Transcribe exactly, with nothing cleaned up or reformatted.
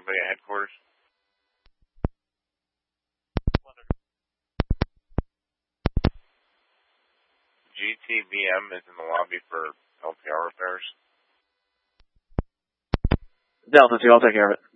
Vega headquarters. G T B M is in the lobby for L P R repairs. Delta two, I'll take care of it.